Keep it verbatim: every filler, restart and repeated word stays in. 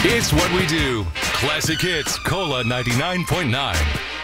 It's what we do. Classic Hits, Cola ninety-nine point nine.